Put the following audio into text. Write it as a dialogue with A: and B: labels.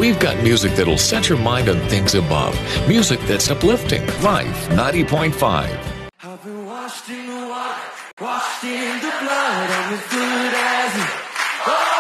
A: We've got music that'll set your mind on things above. Music that's uplifting. Life 90.5.
B: I've been washed in the water, washed in the blood. I'm as good as